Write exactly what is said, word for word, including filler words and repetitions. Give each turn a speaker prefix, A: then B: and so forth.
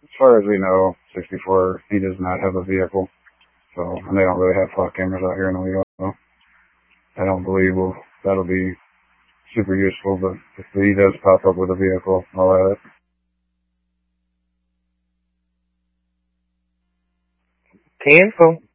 A: as far as we know, sixty-four, he does not have a vehicle. So, and they don't really have flock cameras out here in Owego. So I don't believe we'll, that'll be super useful, but if he does pop up with a vehicle, I'll have it.
B: K info.